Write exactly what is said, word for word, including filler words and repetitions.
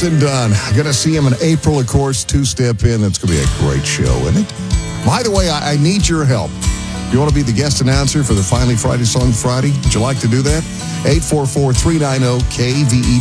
than done. Going to see him in April, of course, two-step in. That's going to be a great show, isn't it? By the way, I, I need your help. You want to be the guest announcer for the Finally Friday Song Friday? Would you like to do that? eight four four, three nine zero, K V E